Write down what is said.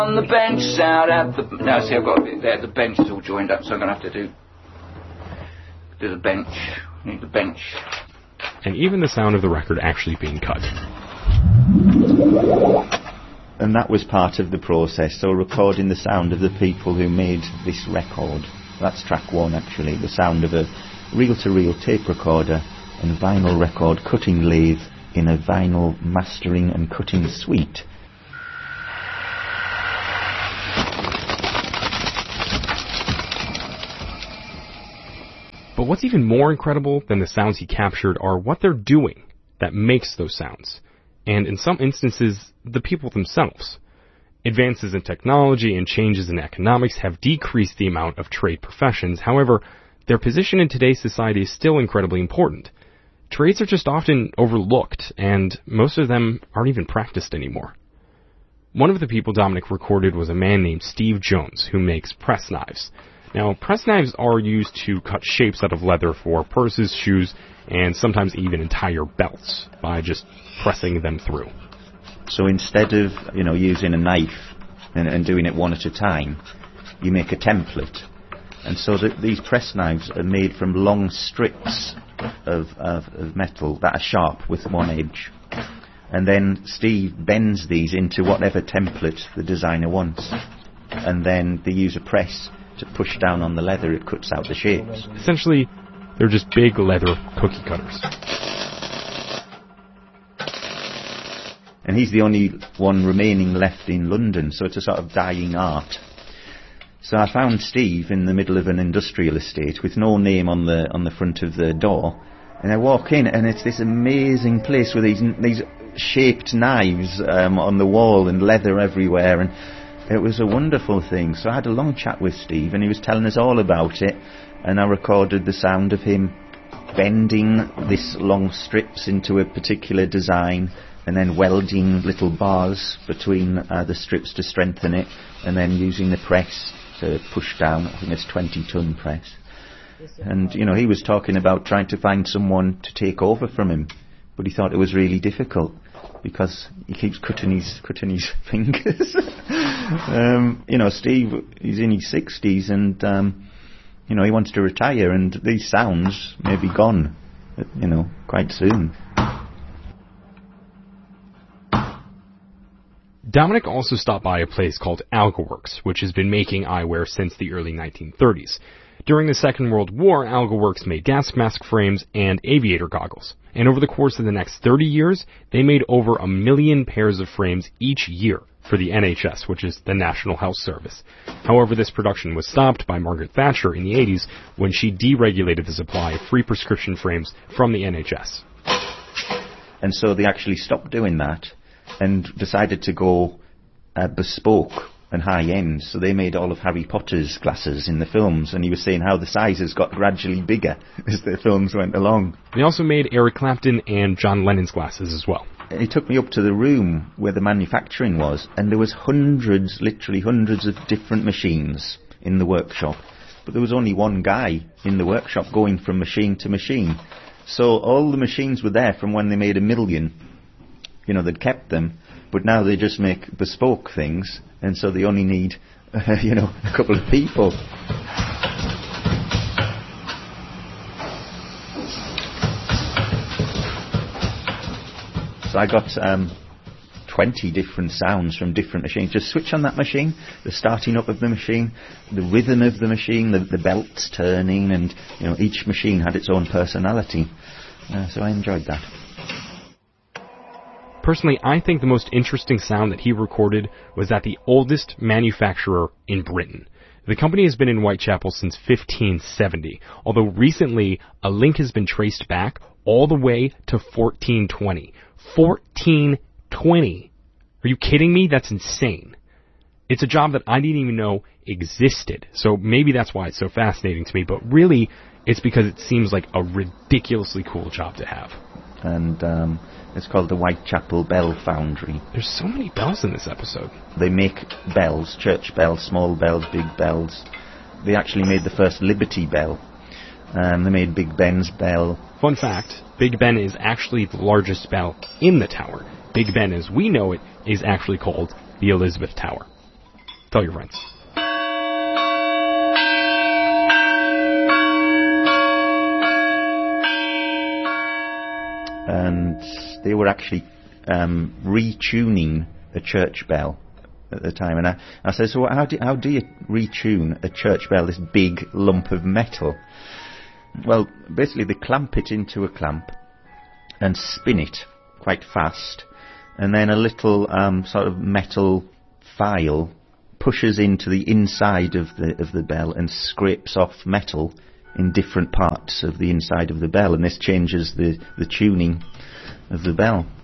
On the bench, out at the... No, see, I've got the bench is all joined up, so I'm going to have to do the bench. Need the bench. And even the sound of the record actually being cut. And that was part of the process, so recording the sound of the people who made this record. That's track one, actually, the sound of a reel-to-reel tape recorder and vinyl record cutting lathe in a vinyl mastering and cutting suite. But what's even more incredible than the sounds he captured are what they're doing that makes those sounds. And in some instances, the people themselves. Advances in technology and changes in economics have decreased the amount of trade professions. However, their position in today's society is still incredibly important. Trades are just often overlooked, and most of them aren't even practiced anymore. One of the people Dominic recorded was a man named Steve Jones, who makes press knives. Now, press knives are used to cut shapes out of leather for purses, shoes, and sometimes even entire belts by just pressing them through. So instead of, using a knife and doing it one at a time, you make a template. And so these press knives are made from long strips of metal that are sharp with one edge. And then Steve bends these into whatever template the designer wants. And then they use a press to push down on the leather. It cuts out the shapes. Essentially, they're just big leather cookie cutters. And he's the only one remaining left in London, so it's a sort of dying art. So I found Steve in the middle of an industrial estate with no name on the front of the door, and I walk in and it's this amazing place with these shaped knives on the wall and leather everywhere, and it was a wonderful thing. So I had a long chat with Steve, and he was telling us all about it, and I recorded the sound of him bending this long strips into a particular design, and then welding little bars between the strips to strengthen it, and then using the press to push down. I think it's 20-ton press. And, he was talking about trying to find someone to take over from him, but he thought it was really difficult because he keeps cutting his fingers. Steve, he's in his 60s, and, he wants to retire, and these sounds may be gone, quite soon. Dominic also stopped by a place called AlgaWorks, which has been making eyewear since the early 1930s. During the Second World War, AlgaWorks made gas mask frames and aviator goggles. And over the course of the next 30 years, they made over 1 million pairs of frames each year for the NHS, which is the National Health Service. However, this production was stopped by Margaret Thatcher in the 80s when she deregulated the supply of free prescription frames from the NHS. And so they actually stopped doing that and decided to go bespoke and high-end. So they made all of Harry Potter's glasses in the films, and he was saying how the sizes got gradually bigger as the films went along. They also made Eric Clapton and John Lennon's glasses as well. He took me up to the room where the manufacturing was, and there was literally hundreds of different machines in the workshop. But there was only one guy in the workshop going from machine to machine. So all the machines were there from when they made 1 million. They'd kept them, but now they just make bespoke things, and so they only need, a couple of people. So I got 20 different sounds from different machines. Just switch on that machine, the starting up of the machine, the rhythm of the machine, the belts turning, and each machine had its own personality. So I enjoyed that. Personally, I think the most interesting sound that he recorded was at the oldest manufacturer in Britain. The company has been in Whitechapel since 1570, although recently a link has been traced back all the way to 1420. 1420! Are you kidding me? That's insane. It's a job that I didn't even know existed, so maybe that's why it's so fascinating to me, but really it's because it seems like a ridiculously cool job to have. And it's called the Whitechapel Bell Foundry. There's so many bells in this episode. They make bells, church bells, small bells, big bells. They actually made the first Liberty Bell. They made Big Ben's bell. Fun fact, Big Ben is actually the largest bell in the tower. Big Ben, as we know it, is actually called the Elizabeth Tower. Tell your friends. And they were actually retuning a church bell at the time. And I said, so how do you retune a church bell, this big lump of metal? Well, basically they clamp it into a clamp and spin it quite fast, and then a little sort of metal file pushes into the inside of the bell and scrapes off metal in different parts of the inside of the bell, and this changes the tuning of the bell.